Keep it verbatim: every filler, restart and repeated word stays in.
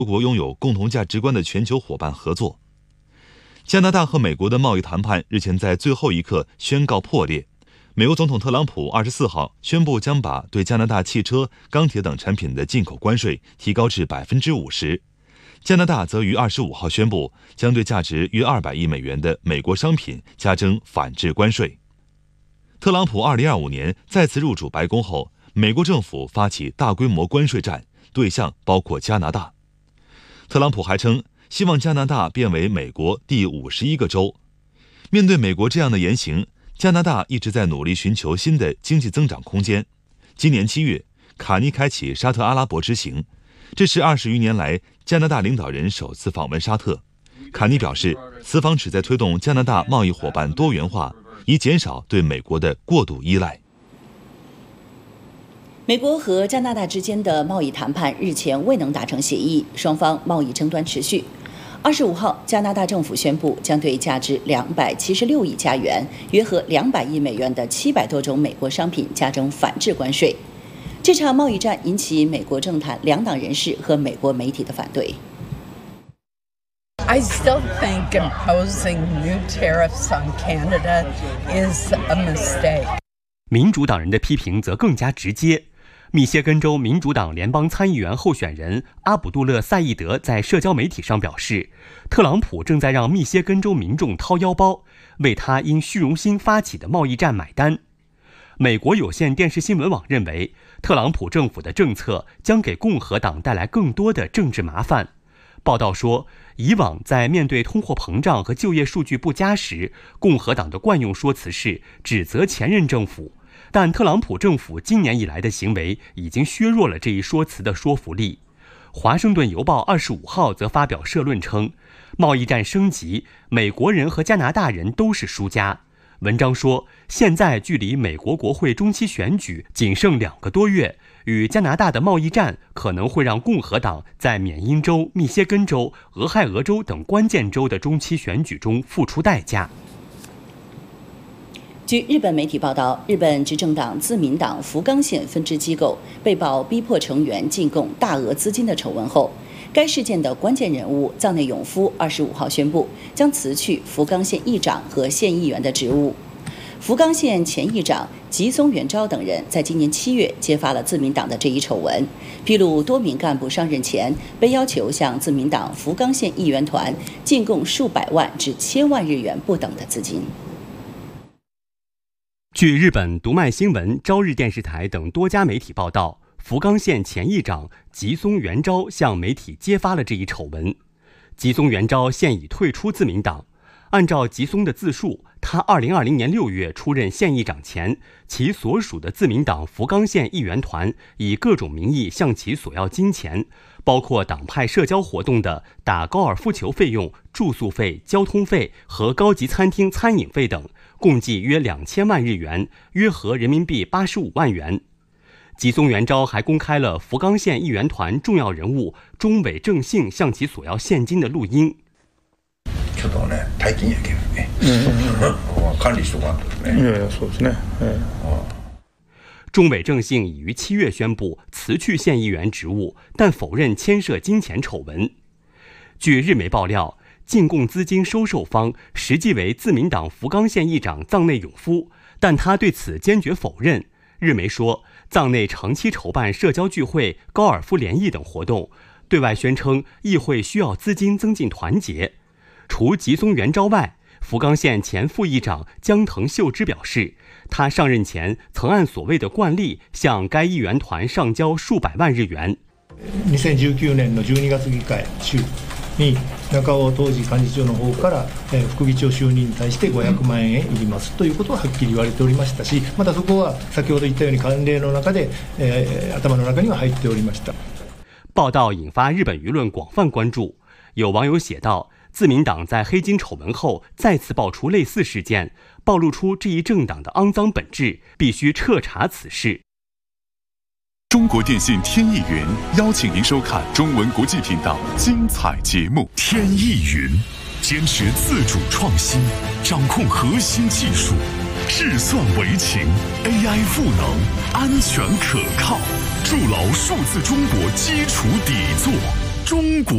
多国拥有共同价值观的全球伙伴合作。加拿大和美国的贸易谈判日前在最后一刻宣告破裂。美国总统特朗普二十四号宣布将把对加拿大汽车、钢铁等产品的进口关税提高至百分之五十。加拿大则于二十五号宣布将对价值约二百亿美元的美国商品加征反制关税。特朗普二零二五年再次入主白宫后，美国政府发起大规模关税战，对象包括加拿大。特朗普还称，希望加拿大变为美国第五十一个州。面对美国这样的言行，加拿大一直在努力寻求新的经济增长空间。今年七月，卡尼开启沙特阿拉伯之行，这是二十余年来加拿大领导人首次访问沙特。卡尼表示，此访旨在推动加拿大贸易伙伴多元化，以减少对美国的过度依赖。 美国和加拿大之间的贸易谈判日前未能达成协议，双方贸易争端持续。二十五号，加拿大政府宣布将对价值两百七十六亿加元（约合两百亿美元）的七百多种美国商品加征反制关税。这场贸易战引起美国政坛两党人士和美国媒体的反对。 I still think imposing new tariffs on Canada is a mistake. 民主党人的批评则更加直接。密歇根州民主党联邦参议员候选人阿卜杜勒·赛义德在社交媒体上表示，特朗普正在让密歇根州民众掏腰包，为他因虚荣心发起的贸易战买单。美国有线电视新闻网认为，特朗普政府的政策将给共和党带来更多的政治麻烦。报道说，以往在面对通货膨胀和就业数据不佳时，共和党的惯用说辞是指责前任政府。但特朗普政府今年以来的行为已经削弱了这一说辞的说服力。华盛顿邮报二十五号则发表社论称，贸易战升级，美国人和加拿大人都是输家。文章说，现在距离美国国会中期选举仅剩两个多月，与加拿大的贸易战可能会让共和党在缅因州、密歇根州、俄亥俄州等关键州的中期选举中付出代价。 据日本媒体报道，日本执政党自民党福冈县分支机构被曝逼迫成员进贡大额资金的丑闻后，该事件的关键人物藏内永夫二十五号宣布将辞去福冈县议长和县议员的职务。福冈县前议长吉松元昭等人在今年七月揭发了自民党的这一丑闻，披露多名干部上任前被要求向自民党福冈县议员团进贡数百万至千万日元不等的资金。 据日本读卖新闻、朝日电视台等多家媒体报道，福冈县前议长吉松元昭向媒体揭发了这一丑闻。吉松元昭现已退出自民党。按照吉松的自述，他二零二零年六月出任县议长前，其所属的自民党福冈县议员团以各种名义向其索要金钱，包括党派社交活动的打高尔夫球费用、住宿费、交通费和高级餐厅餐饮费等，共计约两千万日元，约合人民币八十五万元。吉松元昭还公开了福冈县议员团重要人物中尾正幸向其索要现金的录音。 ちょっとね、大金やけどね。管理しとかんとね。いやいや、そうですね。 中尾正幸已于七月宣布辞去县议员职务，但否认牵涉金钱丑闻。据日媒爆料，进贡资金收受方实际为自民党福冈县议长藏内永夫，但他对此坚决否认。日媒说，藏内长期筹办社交聚会、高尔夫联谊等活动，对外宣称议会需要资金增进团结。除吉松元昭外，福冈县前副议長江藤秀之表示，他上任前曾按所谓的惯例向该议員團上交数百万日元。 にせんじゅうきゅうねんのじゅうにがつ議会中に中尾当時幹事長の方から副議長就任に対してごひゃくまんえんいりますということははっきり言われておりましたし、またそこは先ほど言ったように慣例の中で、えー、頭の中には入っておりました。 报道引发日本舆论广泛关注，有网友写道，自民党在黑金丑闻后再次爆出类似事件，暴露出这一政党的肮脏本质，必须彻查此事。 中国电信天翼云邀请您收看中文国际频道精彩节目。天翼云坚持自主创新，掌控核心技术，智算为情 ，A I 赋能，安全可靠，筑牢数字中国基础底座。中国。